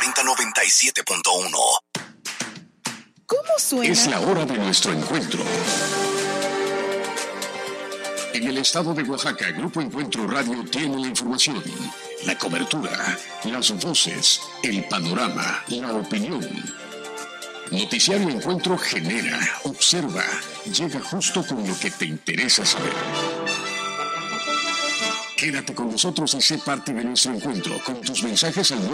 4097.1. ¿Cómo suena? Es la hora de nuestro encuentro. En el estado de Oaxaca, Grupo Encuentro Radio tiene la información, la cobertura, las voces, el panorama, la opinión. Noticiario Encuentro genera, observa, llega justo con lo que te interesa saber. Quédate con nosotros y sé parte de nuestro encuentro con tus mensajes al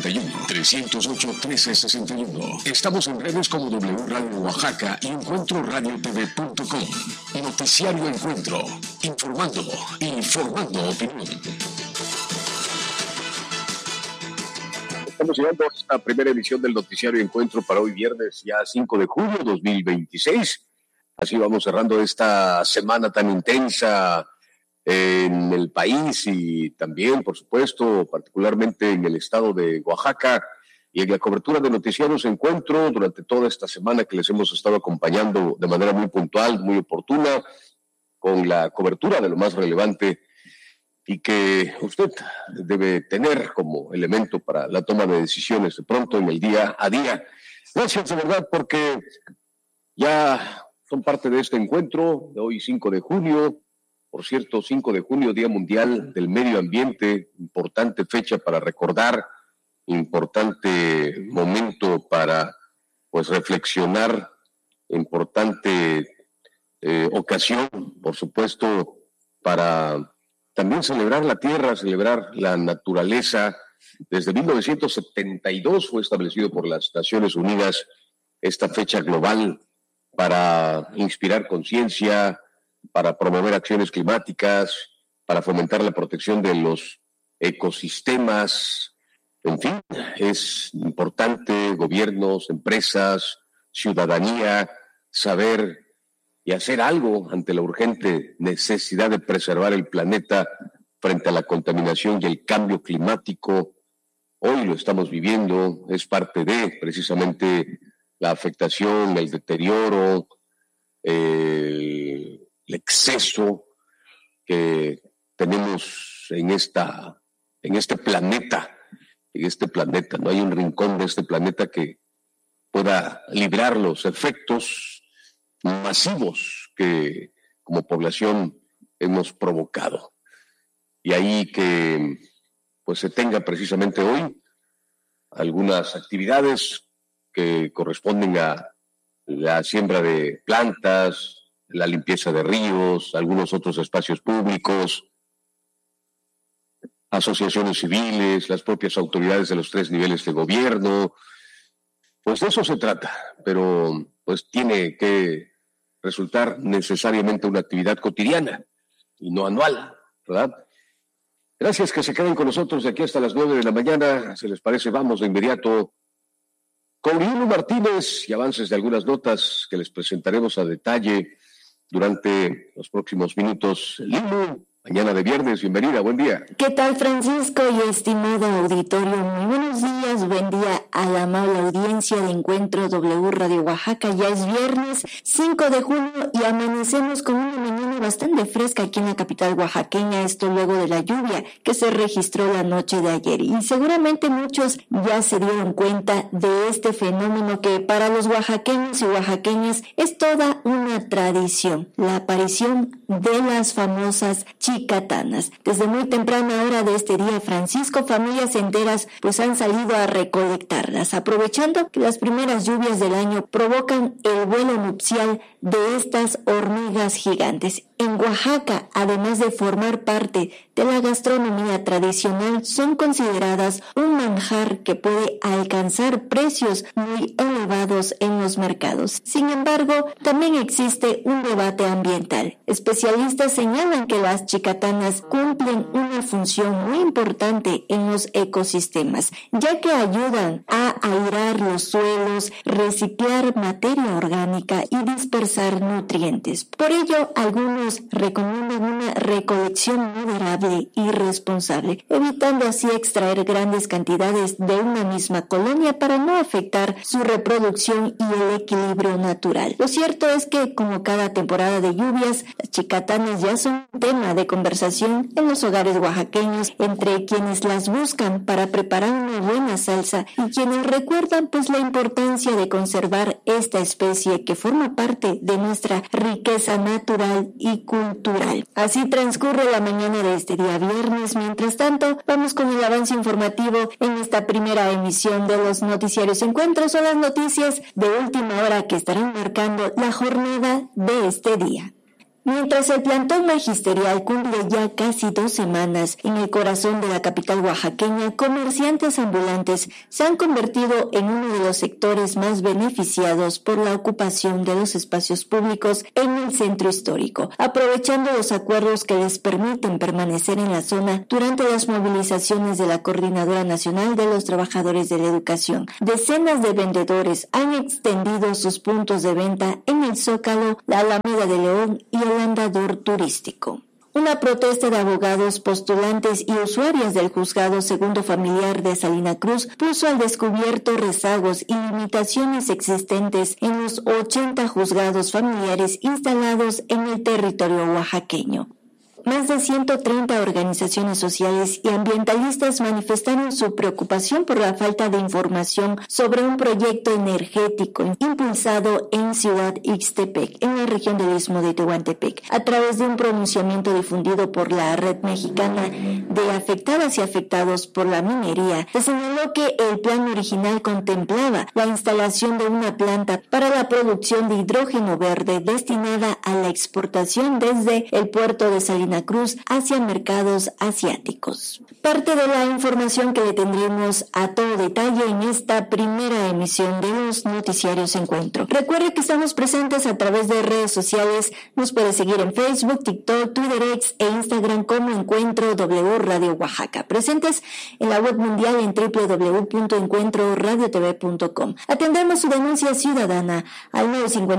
951-308-1361. Estamos en redes como W Radio Oaxaca y encuentroradiotv.com. Noticiario Encuentro, informando y formando opinión. Estamos llegando a esta primera emisión del Noticiario Encuentro para hoy viernes, ya 5 de julio de 2026. Así vamos cerrando esta semana tan intensa en el país y también, por supuesto, particularmente en el estado de Oaxaca y en la cobertura de Noticiarios Encuentro durante toda esta semana que les hemos estado acompañando de manera muy puntual, muy oportuna, con la cobertura de lo más relevante y que usted debe tener como elemento para la toma de decisiones de pronto en el día a día. Gracias de verdad porque ya son parte de este encuentro de hoy 5 de junio. Por cierto, 5 de junio, Día Mundial del Medio Ambiente, importante fecha para recordar, importante momento para pues reflexionar, importante ocasión, por supuesto, para también celebrar la tierra, celebrar la naturaleza. Desde 1972 fue establecido por las Naciones Unidas esta fecha global para inspirar conciencia, para promover acciones climáticas, para fomentar la protección de los ecosistemas. En fin, es importante gobiernos, empresas, ciudadanía, saber y hacer algo ante la urgente necesidad de preservar el planeta frente a la contaminación y el cambio climático. Hoy lo estamos viviendo, es parte de precisamente la afectación, el deterioro, el exceso que tenemos en este planeta. No hay un rincón de este planeta que pueda librar los efectos masivos que como población hemos provocado. Y ahí que pues se tenga precisamente hoy algunas actividades que corresponden a la siembra de plantas, la limpieza de ríos, algunos otros espacios públicos, asociaciones civiles, las propias autoridades de los 3 niveles de gobierno. Pues de eso se trata, pero pues tiene que resultar necesariamente una actividad cotidiana y no anual, ¿verdad? Gracias que se queden con nosotros de aquí hasta las 9 de la mañana. Si les parece, vamos de inmediato con Lilo Martínez y avances de algunas notas que les presentaremos a detalle durante los próximos minutos. Lilo, mañana de viernes, bienvenida, buen día. ¿Qué tal, Francisco y estimado auditorio? Muy buenos días, buen día a la amable audiencia de Encuentro W Radio Oaxaca. Ya es viernes 5 de julio y amanecemos con una mañana bastante fresca aquí en la capital oaxaqueña, esto luego de la lluvia que se registró la noche de ayer. Y seguramente muchos ya se dieron cuenta de este fenómeno que para los oaxaqueños y oaxaqueñas es toda una tradición, la aparición de las famosas chicatanas. Desde muy temprana hora de este día, Francisco, familias enteras pues han salido a recolectarlas, aprovechando que las primeras lluvias del año provocan el vuelo nupcial de estas hormigas gigantes. En Oaxaca, además de formar parte de la gastronomía tradicional, son consideradas un manjar que puede alcanzar precios muy elevados en los mercados. Sin embargo, también existe un debate ambiental. Especialistas señalan que las chicatanas cumplen una función muy importante en los ecosistemas, ya que ayudan a airar los suelos, reciclar materia orgánica y dispersar nutrientes. Por ello, algunos gremios recomiendan una recolección moderable y responsable, evitando así extraer grandes cantidades de una misma colonia para no afectar su reproducción y el equilibrio natural. Lo cierto es que, como cada temporada de lluvias, las chicatanas ya son tema de conversación en los hogares oaxaqueños, entre quienes las buscan para preparar una buena salsa y quienes recuerdan pues la importancia de conservar esta especie que forma parte de nuestra riqueza natural y cultural. Así transcurre la mañana de este día viernes. Mientras tanto, vamos con el avance informativo en esta primera emisión de los noticiarios Encuentros, o las noticias de última hora que estarán marcando la jornada de este día. Mientras el plantón magisterial cumple ya casi 2 semanas en el corazón de la capital oaxaqueña, comerciantes ambulantes se han convertido en uno de los sectores más beneficiados por la ocupación de los espacios públicos en el centro histórico, aprovechando los acuerdos que les permiten permanecer en la zona durante las movilizaciones de la Coordinadora Nacional de los Trabajadores de la Educación. Decenas de vendedores han extendido sus puntos de venta en el Zócalo, la Alameda de León y el andador turístico. Una protesta de abogados, postulantes y usuarias del juzgado segundo familiar de Salina Cruz puso al descubierto rezagos y limitaciones existentes en los 80 juzgados familiares instalados en el territorio oaxaqueño. Más de 130 organizaciones sociales y ambientalistas manifestaron su preocupación por la falta de información sobre un proyecto energético impulsado en Ciudad Ixtepec, en la región del Istmo de Tehuantepec. A través de un pronunciamiento difundido por la Red Mexicana de Afectadas y Afectados por la Minería, se señaló que el plan original contemplaba la instalación de una planta para la producción de hidrógeno verde destinada a la exportación desde el puerto de Salina Cruz hacia mercados asiáticos. Parte de la información que le tendremos a todo detalle en esta primera emisión de los noticiarios Encuentro. Recuerde que estamos presentes a través de redes sociales. Nos puede seguir en Facebook, TikTok, Twitter, X e Instagram como Encuentro W Radio Oaxaca. Presentes en la web mundial en www.encuentroradiotv.com. Atendemos su denuncia ciudadana al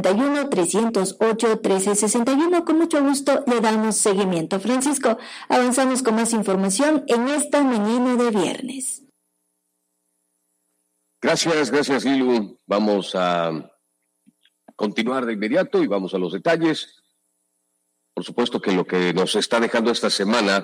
951-308-1361. Con mucho gusto le damos seguimiento. Francisco, avanzamos con más información en esta mañana de viernes. Gracias, Lilu. Vamos a continuar de inmediato y vamos a los detalles. Por supuesto que lo que nos está dejando esta semana,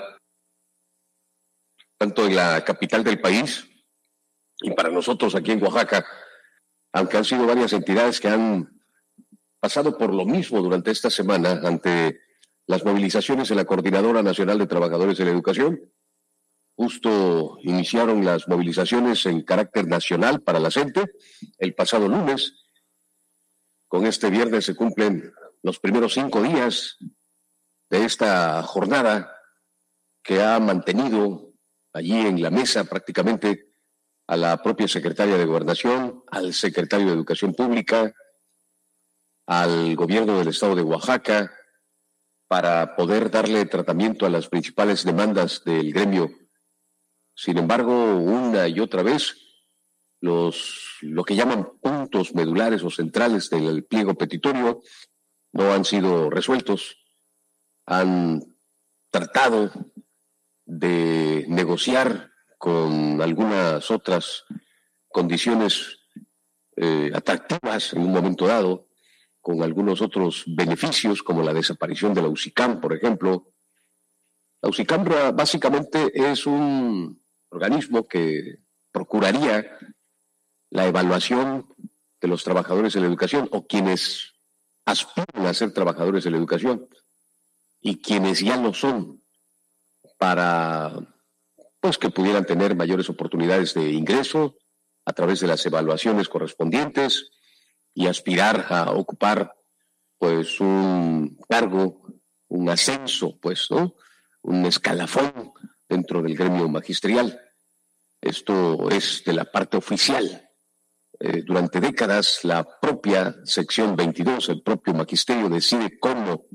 tanto en la capital del país y para nosotros aquí en Oaxaca, aunque han sido varias entidades que han pasado por lo mismo durante esta semana ante las movilizaciones de la Coordinadora Nacional de Trabajadores de la Educación. Justo iniciaron las movilizaciones en carácter nacional para la CENTE el pasado lunes. Con este viernes se cumplen los primeros 5 días de esta jornada que ha mantenido allí en la mesa prácticamente a la propia secretaria de Gobernación, al secretario de Educación Pública, al gobierno del estado de Oaxaca, para poder darle tratamiento a las principales demandas del gremio. Sin embargo, una y otra vez, lo que llaman puntos medulares o centrales del pliego petitorio no han sido resueltos. Han tratado de negociar con algunas otras condiciones atractivas en un momento dado, con algunos otros beneficios, como la desaparición de la UCICAM, por ejemplo. La UCICAM básicamente es un organismo que procuraría la evaluación de los trabajadores de la educación o quienes aspiran a ser trabajadores de la educación y quienes ya lo son, para pues que pudieran tener mayores oportunidades de ingreso a través de las evaluaciones correspondientes y aspirar a ocupar pues un cargo, un ascenso, pues, ¿no? Un escalafón dentro del gremio magisterial. Esto es de la parte oficial. Durante décadas la propia sección 22, el propio magisterio, decide cómo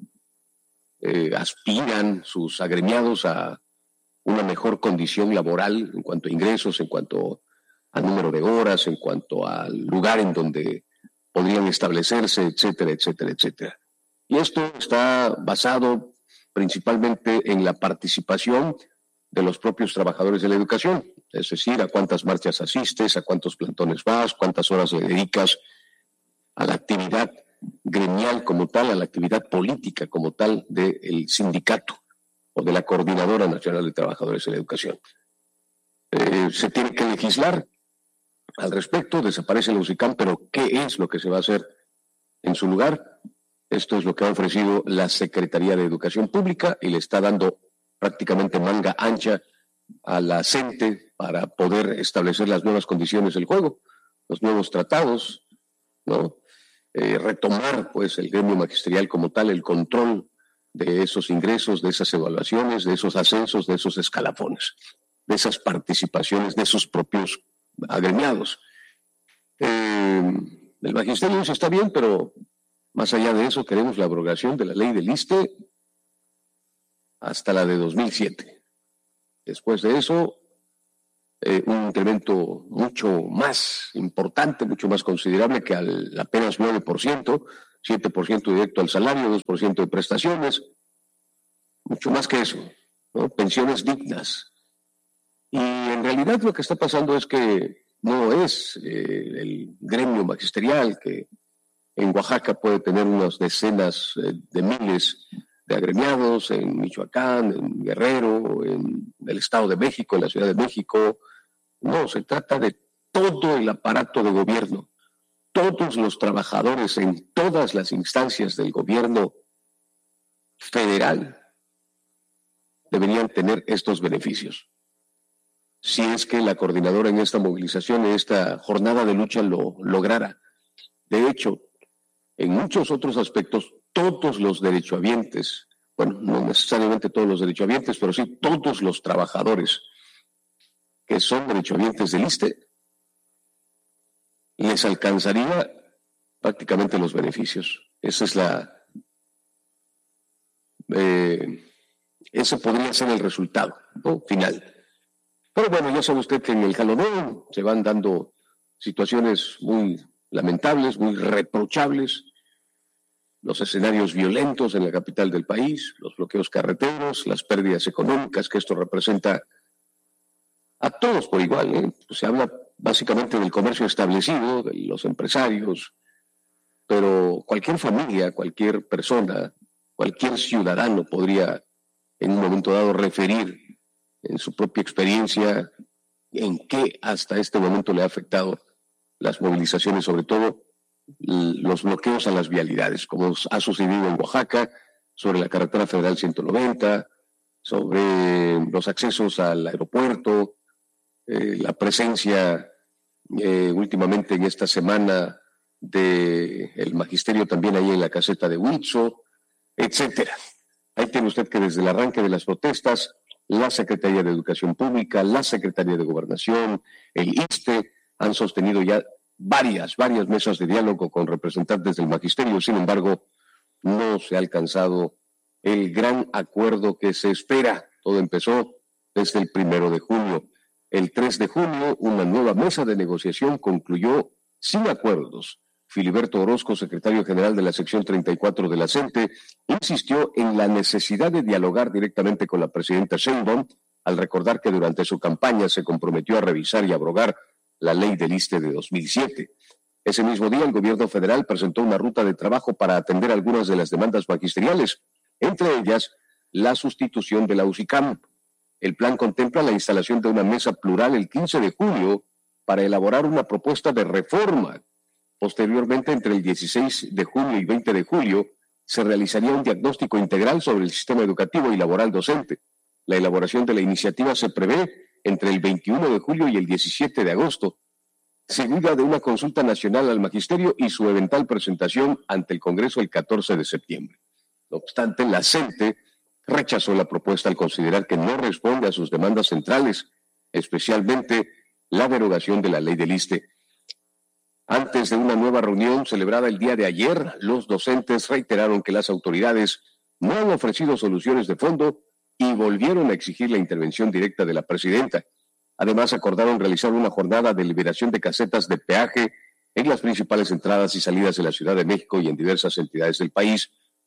aspiran sus agremiados a una mejor condición laboral en cuanto a ingresos, en cuanto a número de horas, en cuanto al lugar en donde podrían establecerse, etcétera, etcétera, etcétera. Y esto está basado principalmente en la participación de los propios trabajadores de la educación, es decir, a cuántas marchas asistes, a cuántos plantones vas, cuántas horas le dedicas a la actividad gremial como tal, a la actividad política como tal del sindicato o de la Coordinadora Nacional de Trabajadores de la Educación. Se tiene que legislar al respecto, desaparece la UCICAM, pero ¿qué es lo que se va a hacer en su lugar? Esto es lo que ha ofrecido la Secretaría de Educación Pública y le está dando prácticamente manga ancha a la CENTE para poder establecer las nuevas condiciones del juego, los nuevos tratados, ¿no? Retomar pues el gremio magisterial como tal, el control de esos ingresos, de esas evaluaciones, de esos ascensos, de esos escalafones, de esas participaciones de sus propios agremiados. El magisterio eso está bien, pero más allá de eso queremos la abrogación de la ley del ISSSTE hasta la de 2007. Después de eso, un incremento mucho más importante, mucho más considerable que al apenas 9%, 7% directo al salario, 2% de prestaciones, mucho más que eso, ¿no? Pensiones dignas. Y en realidad lo que está pasando es que no es el gremio magisterial que en Oaxaca puede tener unas decenas de miles de agremiados, en Michoacán, en Guerrero, en el Estado de México, en la Ciudad de México. No, se trata de todo el aparato de gobierno, todos los trabajadores en todas las instancias del gobierno federal deberían tener estos beneficios. Si es que la coordinadora en esta movilización, en esta jornada de lucha lo lograra. De hecho, en muchos otros aspectos, todos los derechohabientes, bueno, no necesariamente todos los derechohabientes, pero sí todos los trabajadores que son derechohabientes del ISSSTE, les alcanzaría prácticamente los beneficios. Esa es ese podría ser el resultado, ¿no? Final. Pero bueno, ya sabe usted que en el jaloneo se van dando situaciones muy lamentables, muy reprochables, los escenarios violentos en la capital del país, los bloqueos carreteros, las pérdidas económicas que esto representa a todos por igual, ¿eh? Se habla básicamente del comercio establecido, de los empresarios, pero cualquier familia, cualquier persona, cualquier ciudadano podría en un momento dado referir en su propia experiencia en qué hasta este momento le ha afectado las movilizaciones, sobre todo los bloqueos a las vialidades, como ha sucedido en Oaxaca, sobre la carretera federal 190, sobre los accesos al aeropuerto, la presencia últimamente en esta semana del magisterio también ahí en la caseta de Huitzo, etcétera. Ahí tiene usted que desde el arranque de las protestas, la Secretaría de Educación Pública, la Secretaría de Gobernación, el ISSSTE han sostenido ya varias mesas de diálogo con representantes del magisterio. Sin embargo, no se ha alcanzado el gran acuerdo que se espera. Todo empezó desde el 1 de junio. El 3 de junio, una nueva mesa de negociación concluyó sin acuerdos. Filiberto Orozco, secretario general de la sección 34 de la CENTE, insistió en la necesidad de dialogar directamente con la presidenta Sheinbaum, al recordar que durante su campaña se comprometió a revisar y abrogar la ley del ISSSTE de 2007. Ese mismo día, el gobierno federal presentó una ruta de trabajo para atender algunas de las demandas magisteriales, entre ellas la sustitución de la UCICAM. El plan contempla la instalación de una mesa plural el 15 de julio para elaborar una propuesta de reforma. Posteriormente, entre el 16 de junio y 20 de julio, se realizaría un diagnóstico integral sobre el sistema educativo y laboral docente. La elaboración de la iniciativa se prevé entre el 21 de julio y el 17 de agosto, seguida de una consulta nacional al magisterio y su eventual presentación ante el Congreso el 14 de septiembre. No obstante, la CENTE rechazó la propuesta al considerar que no responde a sus demandas centrales, especialmente la derogación de la ley del ISSSTE. Antes de una nueva reunión celebrada el día de ayer, los docentes reiteraron que las autoridades no han ofrecido soluciones de fondo y volvieron a exigir la intervención directa de la presidenta. Además, acordaron realizar una jornada de liberación de casetas de peaje en las principales entradas y salidas de la Ciudad de México y en diversas entidades del país,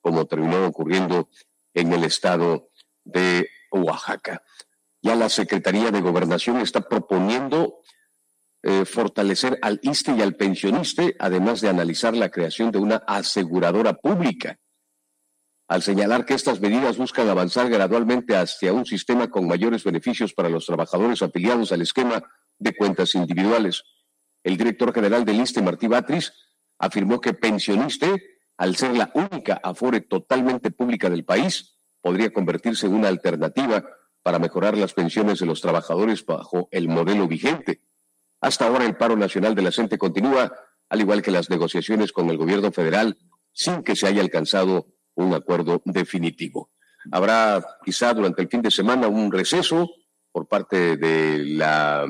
como terminó ocurriendo en el estado de Oaxaca. Ya la Secretaría de Gobernación está proponiendo fortalecer al ISSSTE y al pensioniste, además de analizar la creación de una aseguradora pública, al señalar que estas medidas buscan avanzar gradualmente hacia un sistema con mayores beneficios para los trabajadores afiliados al esquema de cuentas individuales. El director general del ISSSTE, Martí Batres, afirmó que pensioniste, al ser la única afore totalmente pública del país, podría convertirse en una alternativa para mejorar las pensiones de los trabajadores bajo el modelo vigente. Hasta ahora el paro nacional de la CENTE continúa, al igual que las negociaciones con el gobierno federal, sin que se haya alcanzado un acuerdo definitivo. Habrá quizá durante el fin de semana un receso por parte de la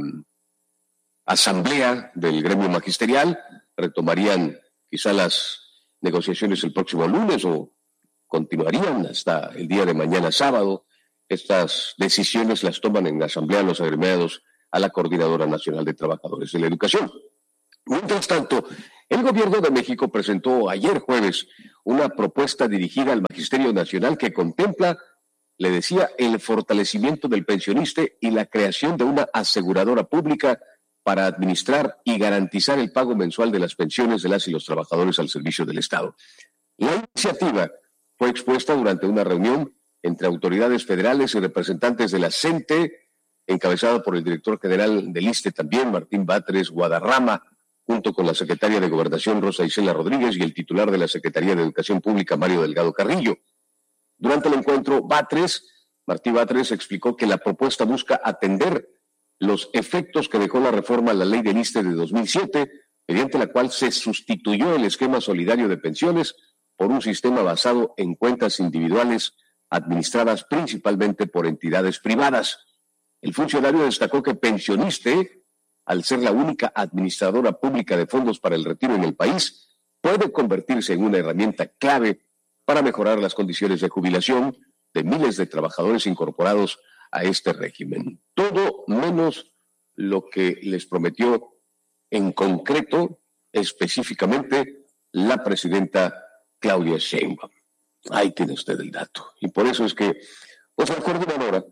asamblea del gremio magisterial. Retomarían quizá las negociaciones el próximo lunes o continuarían hasta el día de mañana sábado. Estas decisiones las toman en la asamblea los agremiados a la Coordinadora Nacional de Trabajadores de la Educación. Mientras tanto, el gobierno de México presentó ayer jueves una propuesta dirigida al Magisterio Nacional que contempla, le decía, el fortalecimiento del pensioniste y la creación de una aseguradora pública para administrar y garantizar el pago mensual de las pensiones de las y los trabajadores al servicio del Estado. La iniciativa fue expuesta durante una reunión entre autoridades federales y representantes de la CENTE, encabezada por el director general del ISSSTE también, Martín Batres Guadarrama, junto con la secretaria de Gobernación, Rosa Isela Rodríguez, y el titular de la Secretaría de Educación Pública, Mario Delgado Carrillo. Durante el encuentro, Martín Batres explicó que la propuesta busca atender los efectos que dejó la reforma a la ley del ISSSTE de 2007, mediante la cual se sustituyó el esquema solidario de pensiones por un sistema basado en cuentas individuales administradas principalmente por entidades privadas. El funcionario destacó que pensioniste, al ser la única administradora pública de fondos para el retiro en el país, puede convertirse en una herramienta clave para mejorar las condiciones de jubilación de miles de trabajadores incorporados a este régimen. Todo menos lo que les prometió en concreto, específicamente, la presidenta Claudia Sheinbaum. Ahí tiene usted el dato. Y por eso es que, pues, la coordinadora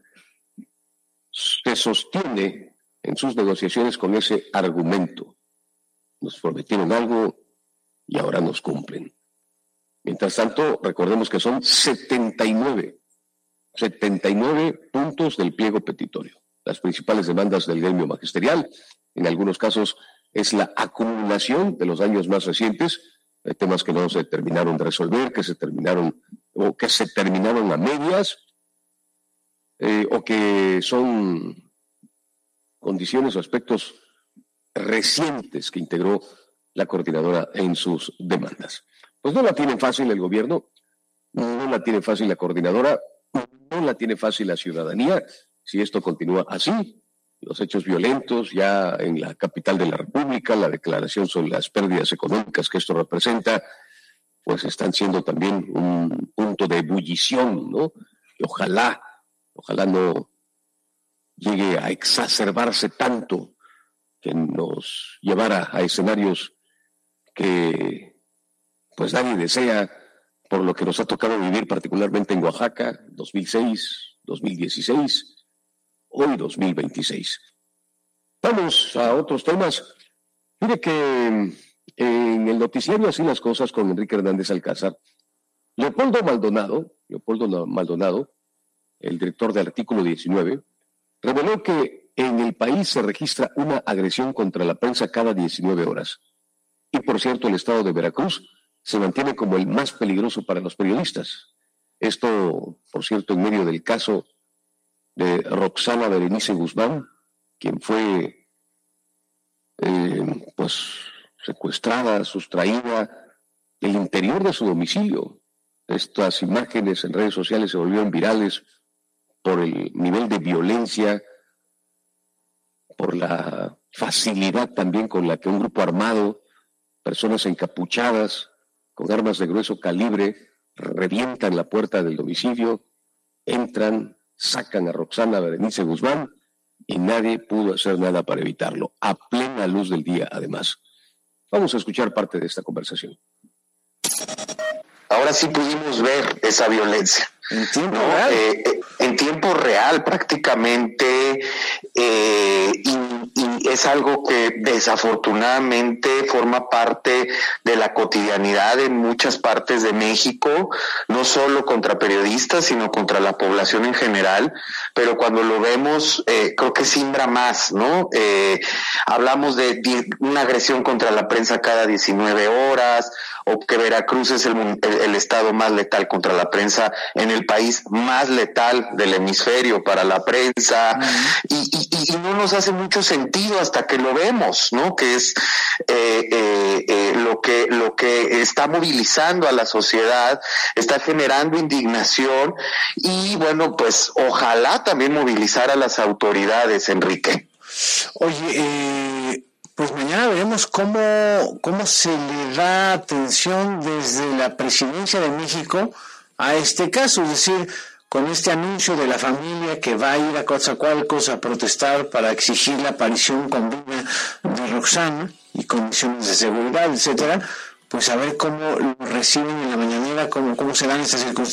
se sostiene en sus negociaciones con ese argumento. Nos prometieron algo y ahora nos cumplen. Mientras tanto, recordemos que son 79 puntos del pliego petitorio. Las principales demandas del gremio magisterial, en algunos casos, es la acumulación de los años más recientes, temas que no se terminaron de resolver, que se terminaron a medias, o que son condiciones o aspectos recientes que integró la coordinadora en sus demandas. Pues no la tiene fácil el gobierno, no la tiene fácil la coordinadora, no la tiene fácil la ciudadanía. Si esto continúa así, los hechos violentos ya en la capital de la República, la declaración sobre las pérdidas económicas que esto representa, pues están siendo también un punto de ebullición, ¿no? Y ojalá no llegue a exacerbarse tanto que nos llevara a escenarios que pues nadie desea, por lo que nos ha tocado vivir particularmente en Oaxaca, 2006, 2016, hoy 2026. Vamos a otros temas. Mire que en el noticiario Así las Cosas con Enrique Hernández Alcázar, Leopoldo Maldonado, el director de Artículo 19, reveló que en el país se registra una agresión contra la prensa cada 19 horas. Y por cierto, el estado de Veracruz se mantiene como el más peligroso para los periodistas. Esto, por cierto, en medio del caso de Roxana Berenice Guzmán, quien fue secuestrada, sustraída del interior de su domicilio. Estas imágenes en redes sociales se volvieron virales por el nivel de violencia, por la facilidad también con la que un grupo armado, personas encapuchadas, con armas de grueso calibre, revientan la puerta del domicilio, entran, sacan a Roxana Berenice Guzmán y nadie pudo hacer nada para evitarlo, a plena luz del día además. Vamos a escuchar parte de esta conversación. ahora sí pudimos ver esa violencia. En tiempo real. En tiempo real prácticamente, y es algo que desafortunadamente forma parte de la cotidianidad en muchas partes de México, no solo contra periodistas, sino contra la población en general, pero cuando lo vemos, creo que simbra más, ¿no? Hablamos de una agresión contra la prensa cada 19 horas, o que Veracruz es el estado más letal contra la prensa en el país más letal del hemisferio para la prensa, y no nos hace mucho sentido hasta que lo vemos, ¿no? Que es lo que está movilizando a la sociedad, está generando indignación, y bueno, pues ojalá también movilizar a las autoridades, Enrique. Oye, pues mañana veremos cómo se le da atención desde la Presidencia de México a este caso, es decir, con este anuncio de la familia que va a ir a Coatzacoalcos a protestar para exigir la aparición con vida de Roxana y condiciones de seguridad, etcétera, pues a ver cómo lo reciben en la mañanera, cómo se dan estas circunstancias.